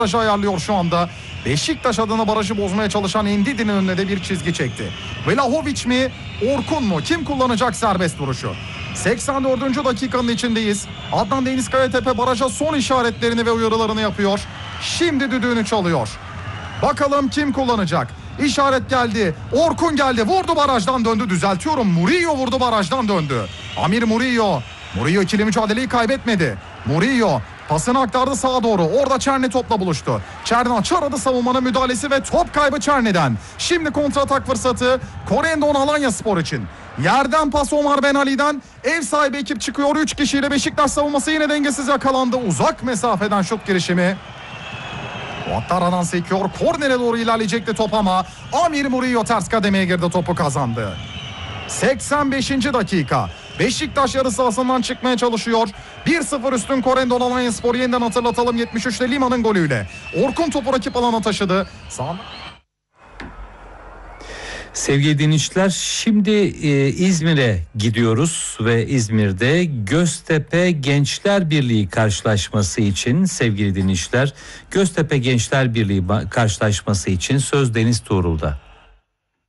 barajı ayarlıyor şu anda. Beşiktaş adına barajı bozmaya çalışan Endidi'nin önüne de bir çizgi çekti. Vlahovic mi, Orkun mu? Kim kullanacak serbest vuruşu? 84. dakikanın içindeyiz. Adnan Deniz Kayatepe baraja son işaretlerini ve uyarılarını yapıyor. Şimdi düdüğünü çalıyor. Bakalım kim kullanacak? İşaret geldi. Orkun geldi. Vurdu, barajdan döndü. Düzeltiyorum. Murillo vurdu, barajdan döndü. Amir Murillo. Murillo ikili mücadeleyi kaybetmedi. Murillo pasını aktardı sağa doğru. Orada Çerni topla buluştu. Çerni açaradı savunmanın müdahalesi ve top kaybı Çerni'den. Şimdi kontratak fırsatı Corendon Alanyaspor için. Yerden pas Omar Ben Ali'den. Ev sahibi ekip çıkıyor. 3 kişiyle Beşiktaş savunması yine dengesiz yakalandı. Uzak mesafeden şut girişimi. Ouattara'dan sekiyor. Kornere doğru ilerleyecekti top ama Amir Murillo ters kademeye girdi, topu kazandı. 85. dakika. Beşiktaş yarı sahasından çıkmaya çalışıyor. 1-0 üstün Corendon Alanyaspor, yeniden hatırlatalım, 73'te Lima'nın golüyle. Orkun topu rakip alana taşıdı. Sevgili dinleyiciler, şimdi İzmir'e gidiyoruz ve İzmir'de Göztepe Gençler Birliği karşılaşması için, sevgili dinleyiciler, Göztepe Gençler Birliği karşılaşması için söz Deniz Tuğrul'da.